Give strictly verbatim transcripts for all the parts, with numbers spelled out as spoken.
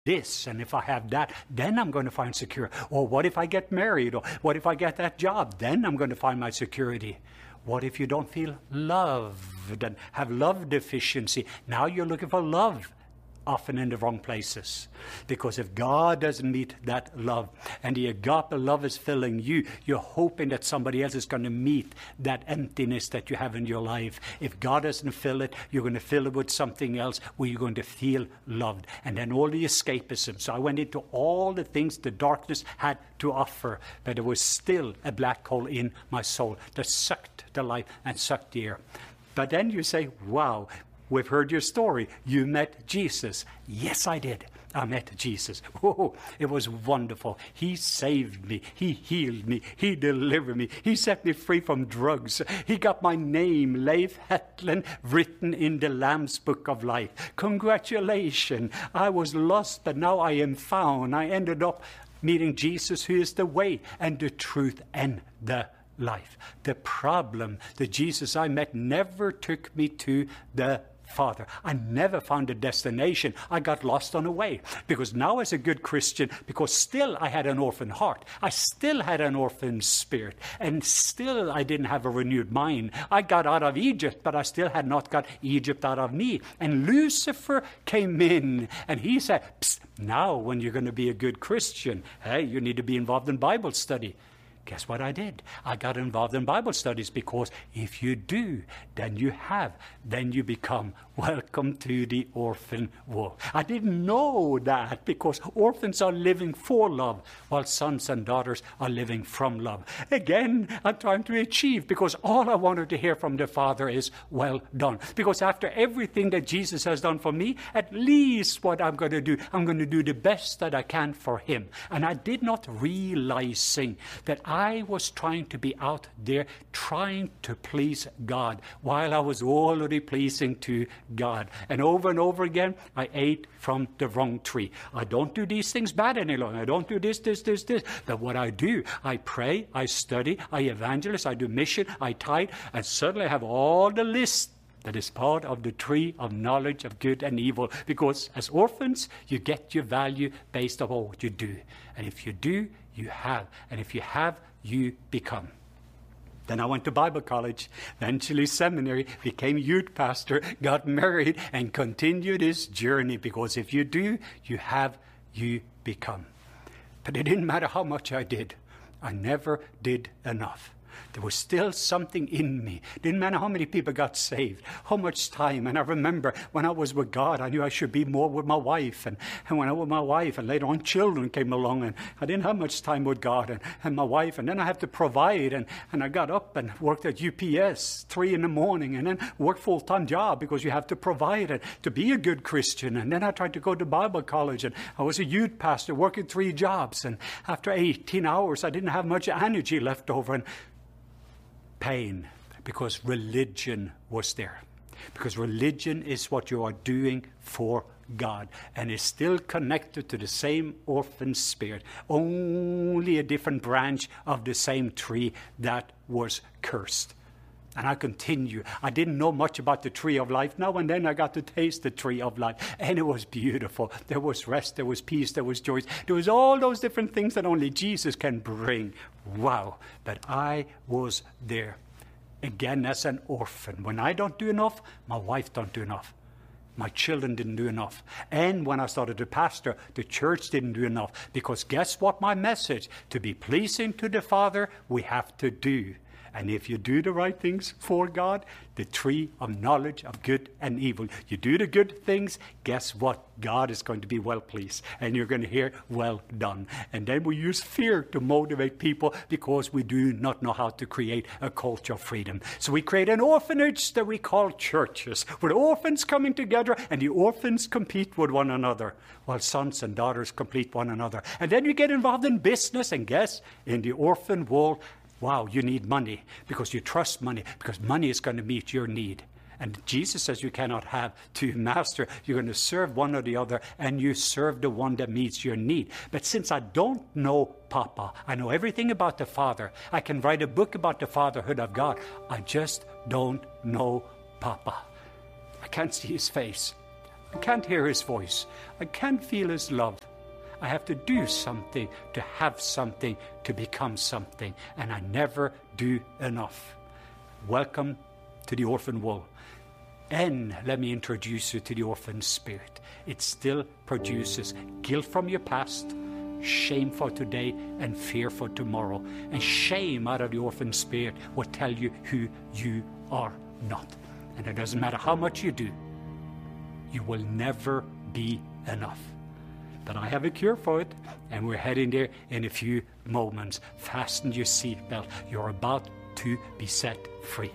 this, and if I have that, then I'm going to find security. Or what if I get married? Or what if I get that job? Then I'm going to find my security. What if you don't feel loved and have love deficiency? Now you're looking for love, often in the wrong places. Because if God doesn't meet that love, and the agape love is filling you, you're hoping that somebody else is going to meet that emptiness that you have in your life. If God doesn't fill it, you're going to fill it with something else where you're going to feel loved. And then all the escapism. So I went into all the things the darkness had to offer, but there was still a black hole in my soul that sucked the life and sucked the air. But then you say, wow, we've heard your story. You met Jesus. Yes, I did. I met Jesus. Oh, it was wonderful. He saved me. He healed me. He delivered me. He set me free from drugs. He got my name, Leif Hetland, written in the Lamb's Book of Life. Congratulations. I was lost, but now I am found. I ended up meeting Jesus, who is the way and the truth and the life. The problem, the Jesus I met never took me to the Father. I never found a destination. I got lost on the way. Because now as a good Christian, because still I had an orphan heart. I still had an orphan spirit. And still I didn't have a renewed mind. I got out of Egypt, but I still had not got Egypt out of me. And Lucifer came in and he said, psst, now when you're going to be a good Christian, hey, you need to be involved in Bible study. Guess what I did? I got involved in Bible studies, because if you do, then you have, then you become. Welcome to the orphan world. I didn't know that, because orphans are living for love, while sons and daughters are living from love. Again, I'm trying to achieve, because all I wanted to hear from the Father is, well done. Because after everything that Jesus has done for me, at least what I'm going to do, I'm going to do the best that I can for him. And I did not realizing that I was trying to be out there trying to please God while I was already pleasing to God. And over and over again, I ate from the wrong tree. I don't do these things bad any longer. I don't do this, this, this, this. But what I do, I pray, I study, I evangelize, I do mission, I tithe, and suddenly I have all the list that is part of the tree of knowledge of good and evil. Because as orphans, you get your value based on what you do. And if you do, you have. And if you have, you become. Then I went to Bible college, eventually seminary, became youth pastor, got married, and continued this journey. Because if you do, you have, you become. But it didn't matter how much I did. I never did enough. There was still something in me. Didn't matter how many people got saved, how much time. And I remember when I was with God, I knew I should be more with my wife. And, and when I was with my wife, and later on children came along, and I didn't have much time with God and, and my wife. And then I had to provide. And, and I got up and worked at U P S three in the morning, and then worked full-time job, because you have to provide it to be a good Christian. And then I tried to go to Bible college, and I was a youth pastor working three jobs. And after eighteen hours, I didn't have much energy left over. And pain, because religion was there. Because religion is what you are doing for God, and is still connected to the same orphan spirit, only a different branch of the same tree that was cursed. And I continue. I didn't know much about the tree of life. Now and then I got to taste the tree of life, and it was beautiful. There was rest, there was peace, there was joy. There was all those different things that only Jesus can bring. Wow. But I was there. Again, as an orphan. When I don't do enough, my wife don't do enough. My children didn't do enough. And when I started to pastor, the church didn't do enough. Because guess what my message? To be pleasing to the Father, we have to do. And if you do the right things for God, the tree of knowledge of good and evil, you do the good things, guess what? God is going to be well pleased. And you're going to hear, well done. And then we use fear to motivate people, because we do not know how to create a culture of freedom. So we create an orphanage that we call churches, with orphans coming together, and the orphans compete with one another, while sons and daughters complete one another. And then you get involved in business, and guess, in the orphan world, wow, you need money, because you trust money, because money is going to meet your need. And Jesus says you cannot have two masters. You're going to serve one or the other, and you serve the one that meets your need. But since I don't know Papa, I know everything about the Father. I can write a book about the fatherhood of God. I just don't know Papa. I can't see his face. I can't hear his voice. I can't feel his love. I have to do something to have something, to become something, and I never do enough. Welcome to the orphan wool. And let me introduce you to the orphan spirit. It still produces guilt from your past, shame for today, and fear for tomorrow. And shame out of the orphan spirit will tell you who you are not. And it doesn't matter how much you do, you will never be enough. But I have a cure for it, and we're heading there in a few moments. Fasten your seatbelt. You're about to be set free.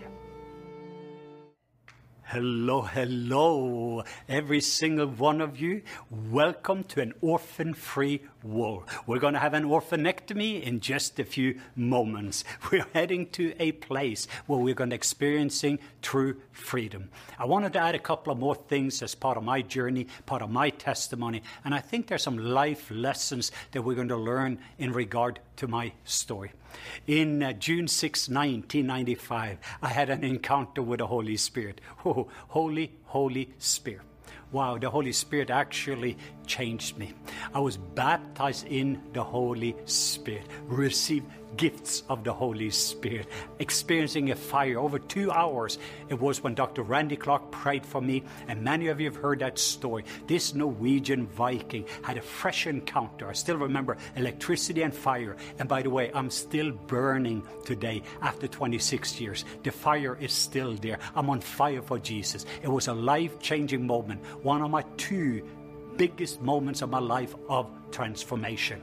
Hello, hello, every single one of you. Welcome to an orphan-free world. We're going to have an orphanectomy in just a few moments. We're heading to a place where we're going to experiencing true freedom. I wanted to add a couple of more things as part of my journey, part of my testimony, and I think there's some life lessons that we're going to learn in regard to my story. In uh, June sixth, nineteen ninety-five, I had an encounter with the Holy Spirit. Oh, Holy, Holy Spirit. Wow, the Holy Spirit actually changed me. I was baptized in the Holy Spirit, received gifts of the Holy Spirit, experiencing a fire over two hours. It was when Doctor Randy Clark prayed for me, and many of you have heard that story. This Norwegian Viking had a fresh encounter. I still remember electricity and fire. And by the way, I'm still burning today after twenty-six years. The fire is still there. I'm on fire for Jesus. It was a life-changing moment, one of my two biggest moments of my life of transformation.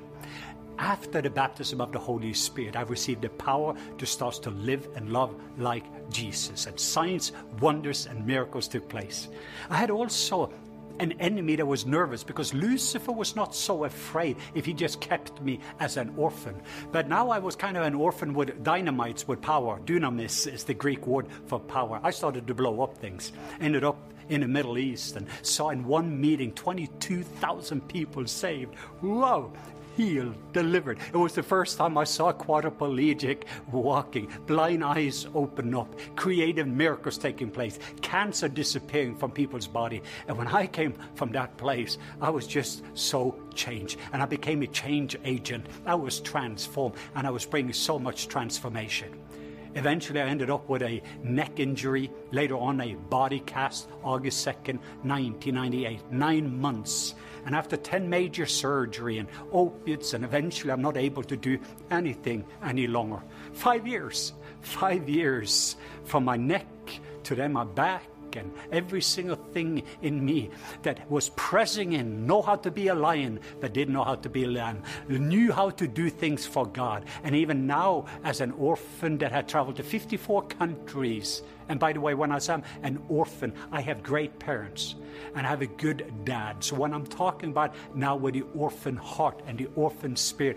After the baptism of the Holy Spirit, I received the power to start to live and love like Jesus. And signs, wonders, and miracles took place. I had also an enemy that was nervous because Lucifer was not so afraid if he just kept me as an orphan. But now I was kind of an orphan with dynamites with power. Dunamis is the Greek word for power. I started to blow up things. Ended up in the Middle East and saw in one meeting twenty-two thousand people saved. Wow! Healed, delivered. It was the first time I saw a quadriplegic walking, blind eyes open up, creative miracles taking place, cancer disappearing from people's body. And when I came from that place, I was just so changed. And I became a change agent. I was transformed, and I was bringing so much transformation. Eventually, I ended up with a neck injury, later on a body cast, August second, nineteen ninety-eight, nine months. And after ten major surgery and opiates, and eventually I'm not able to do anything any longer. Five years, five years from my neck to then my back, and every single thing in me that was pressing in, know how to be a lion, but didn't know how to be a lamb, knew how to do things for God. And even now, as an orphan that had traveled to fifty-four countries, and by the way, when I say I'm an orphan, I have great parents, and I have a good dad. So when I'm talking about now with the orphan heart and the orphan spirit,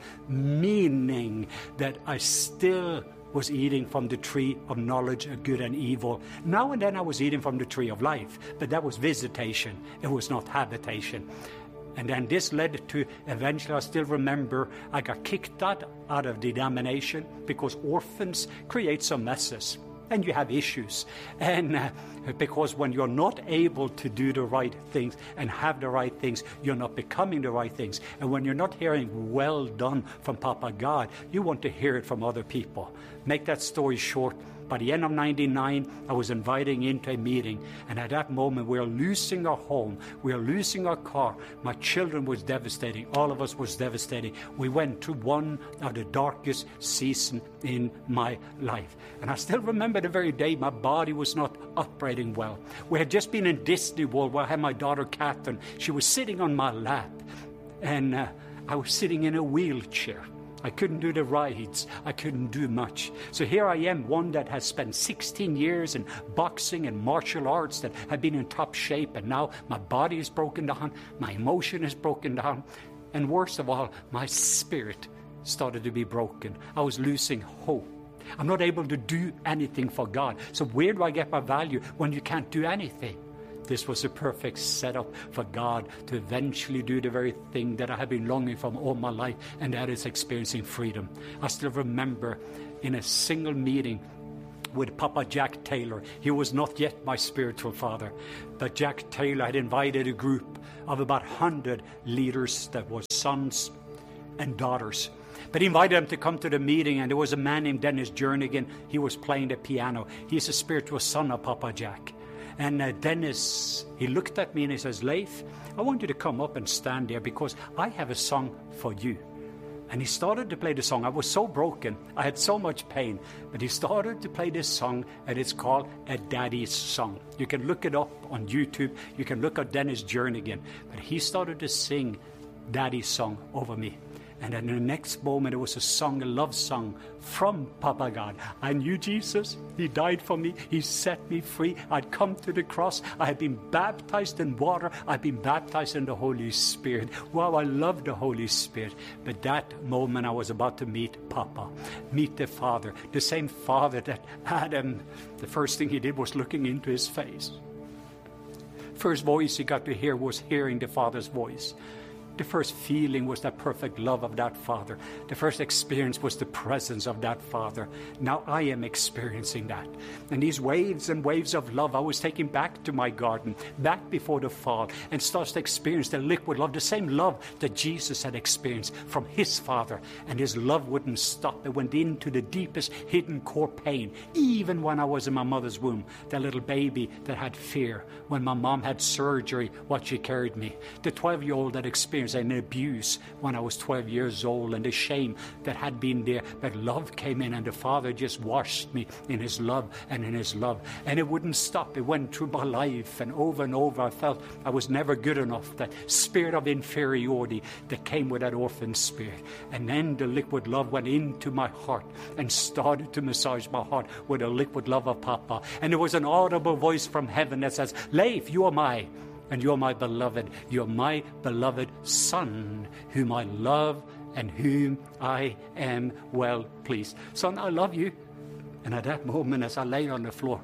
meaning that I still was eating from the tree of knowledge of good and evil. Now and then I was eating from the tree of life, but that was visitation. It was not habitation. And then this led to, eventually I still remember, I got kicked out, out of the denomination because orphans create some messes. And you have issues. And uh, because when you're not able to do the right things and have the right things, you're not becoming the right things. And when you're not hearing well done from Papa God, you want to hear it from other people. Make that story short. By the end of ninety-nine, I was invited into a meeting, and at that moment, we were losing our home. We were losing our car. My children was devastating. All of us was devastating. We went through one of the darkest seasons in my life. And I still remember the very day my body was not operating well. We had just been in Disney World where I had my daughter, Catherine. She was sitting on my lap, and uh, I was sitting in a wheelchair. I couldn't do the rides. I couldn't do much. So here I am, one that has spent sixteen years in boxing and martial arts, that had been in top shape, and now my body is broken down, my emotion is broken down, and worst of all, my spirit started to be broken. I was losing hope. I'm not able to do anything for God. So where do I get my value when you can't do anything? This was a perfect setup for God to eventually do the very thing that I have been longing for all my life, and that is experiencing freedom. I still remember in a single meeting, with Papa Jack Taylor. He was not yet my spiritual father, but Jack Taylor had invited a group of about one hundred leaders that were sons and daughters. But he invited them to come to the meeting, and there was a man named Dennis Jernigan. He was playing the piano. He's a spiritual son of Papa Jack. And uh, Dennis, he looked at me and he says, Leif, I want you to come up and stand there because I have a song for you. And he started to play the song. I was so broken. I had so much pain. But he started to play this song, and it's called A Daddy's Song. You can look it up on YouTube. You can look at Dennis Jernigan. But he started to sing Daddy's Song over me. And then the next moment, it was a song, a love song from Papa God. I knew Jesus. He died for me. He set me free. I'd come to the cross. I had been baptized in water. I'd been baptized in the Holy Spirit. Wow, I love the Holy Spirit. But that moment, I was about to meet Papa, meet the Father, the same Father that Adam, the first thing he did was looking into his face. First voice he got to hear was hearing the Father's voice. The first feeling was that perfect love of that Father. The first experience was the presence of that Father. Now I am experiencing that. And these waves and waves of love, I was taken back to my garden, back before the fall, and starts to experience the liquid love, the same love that Jesus had experienced from his Father. And his love wouldn't stop. It went into the deepest hidden core pain. Even when I was in my mother's womb, that little baby that had fear. When my mom had surgery, what she carried me. The twelve-year-old that experienced an abuse when I was twelve years old, and the shame that had been there. But love came in, and the Father just washed me in his love and in his love. And it wouldn't stop. It went through my life, and over and over I felt I was never good enough. That spirit of inferiority that came with that orphan spirit. And then the liquid love went into my heart and started to massage my heart with the liquid love of Papa. And there was an audible voice from heaven that says, Leif, you are my And you're my beloved. You're my beloved Son, whom I love and whom I am well pleased. Son, I love you. And at that moment, as I lay on the floor,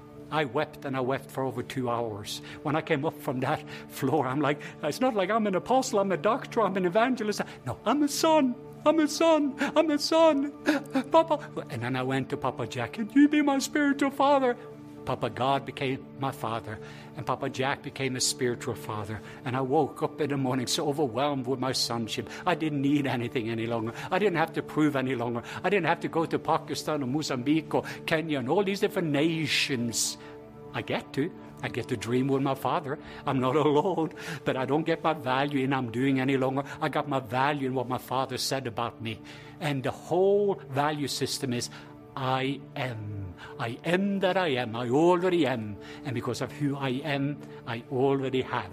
I wept, and I wept for over two hours. When I came up from that floor, I'm like, it's not like I'm an apostle, I'm a doctor, I'm an evangelist. No, I'm a son. I'm a son. I'm a son. Papa. And then I went to Papa Jack. Can you be my spiritual father? Papa God became my father, and Papa Jack became a spiritual father. And I woke up in the morning so overwhelmed with my sonship. I didn't need anything any longer. I didn't have to prove any longer. I didn't have to go to Pakistan or Mozambique or Kenya and all these different nations. I get to. I get to dream with my Father. I'm not alone, but I don't get my value in I'm doing any longer. I got my value in what my Father said about me. And the whole value system is I am. I am that I am. I already am. And because of who I am, I already have.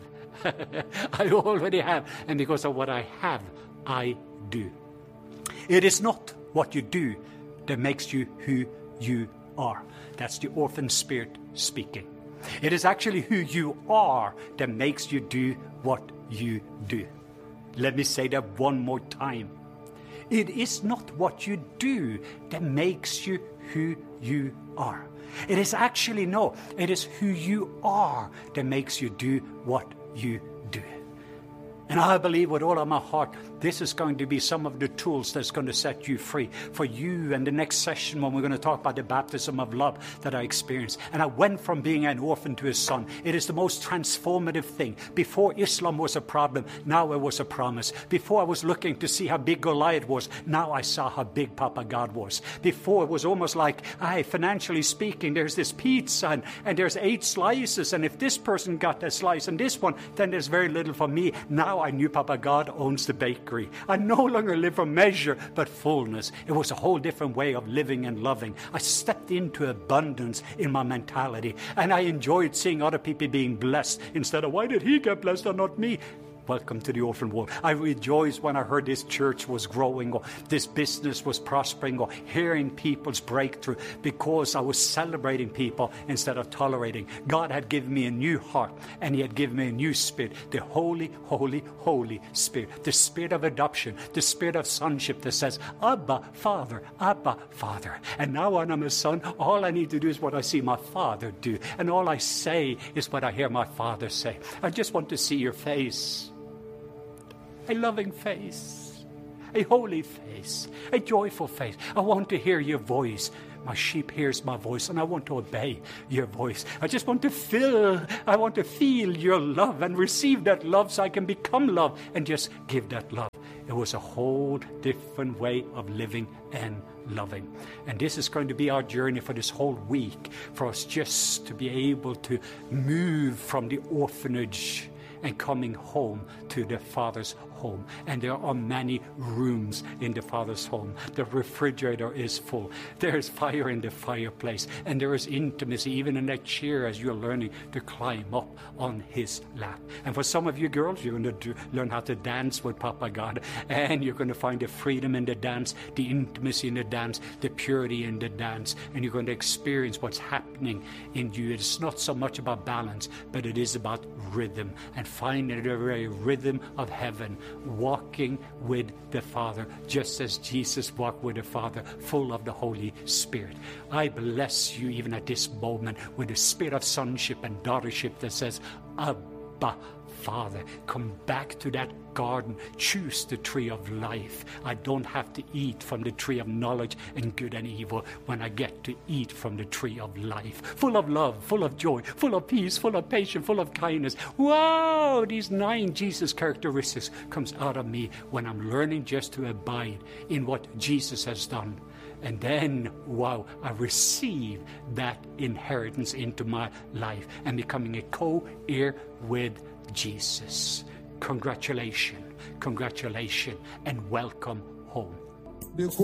I already have. And because of what I have, I do. It is not what you do that makes you who you are. That's the orphan spirit speaking. It is actually who you are that makes you do what you do. Let me say that one more time. It is not what you do that makes you who you are. It is actually, no, it is who you are that makes you do what you do. And I believe with all of my heart, this is going to be some of the tools that's going to set you free for you. And the next session when we're going to talk about the baptism of love that I experienced. And I went from being an orphan to a son. It is the most transformative thing. Before Islam was a problem, now it was a promise. Before I was looking to see how big Goliath was, now I saw how big Papa God was. Before it was almost like, hey, financially speaking, there's this pizza and, and there's eight slices. And if this person got a slice and this one, then there's very little for me. Now I knew Papa God owns the bakery. I no longer live for measure, but fullness. It was a whole different way of living and loving. I stepped into abundance in my mentality, and I enjoyed seeing other people being blessed instead of, why did he get blessed and not me? Welcome to the orphan world. I rejoiced when I heard this church was growing or this business was prospering or hearing people's breakthrough because I was celebrating people instead of tolerating. God had given me a new heart and he had given me a new spirit, the Holy, Holy, Holy Spirit, the spirit of adoption, the spirit of sonship that says, Abba, Father, Abba, Father. And now when I'm a son, all I need to do is what I see my Father do. And all I say is what I hear my Father say. I just want to see your face. A loving face, a holy face, a joyful face. I want to hear your voice. My sheep hears my voice, and I want to obey your voice. I just want to feel, I want to feel your love and receive that love so I can become love and just give that love. It was a whole different way of living and loving. And this is going to be our journey for this whole week, for us just to be able to move from the orphanage and coming home to the Father's home. And there are many rooms in the Father's home. The refrigerator is full. There is fire in the fireplace. And there is intimacy even in that chair as you're learning to climb up on his lap. And for some of you girls, you're going to do, learn how to dance with Papa God. And you're going to find the freedom in the dance, the intimacy in the dance, the purity in the dance. And you're going to experience what's happening in you. It's not so much about balance, but it is about rhythm. And finding the very rhythm of heaven, walking with the Father, just as Jesus walked with the Father, full of the Holy Spirit. I bless you even at this moment with the spirit of sonship and daughtership that says, Abba, Father. Come back to that garden. Choose the tree of life. I don't have to eat from the tree of knowledge and good and evil when I get to eat from the tree of life. Full of love, full of joy, full of peace, full of patience, full of kindness. Wow! These nine Jesus characteristics comes out of me when I'm learning just to abide in what Jesus has done. And then, wow, I receive that inheritance into my life and becoming a co-heir with Jesus. Congratulations, congratulations, and welcome home.